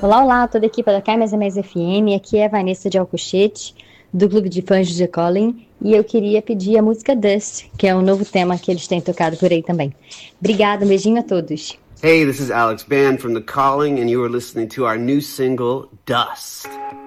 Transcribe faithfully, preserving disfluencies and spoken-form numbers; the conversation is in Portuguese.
Olá, olá, toda a equipe da K Mais é Mais F M, aqui é a Vanessa de Alcochete, do Clube de Fãs de The Calling, e eu queria pedir a música Dust, que é um novo tema que eles têm tocado por aí também. Obrigada, um beijinho a todos. Hey, this is Alex Band from The Calling, and you are listening to our new single, Dust.